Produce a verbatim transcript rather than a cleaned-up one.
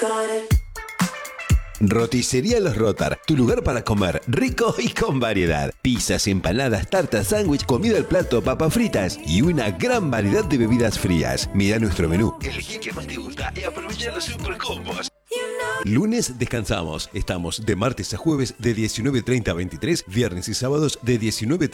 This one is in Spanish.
Roticería Los Rotar, tu lugar para comer rico y con variedad. Pizzas, empanadas, tartas, sándwich, comida al plato, papas fritas y una gran variedad de bebidas frías. Mira nuestro menú, elegí que más te gusta y aprovecha los super combos. Lunes descansamos. Estamos de martes a jueves de diecinueve treinta a veintitrés, viernes y sábados de diecinueve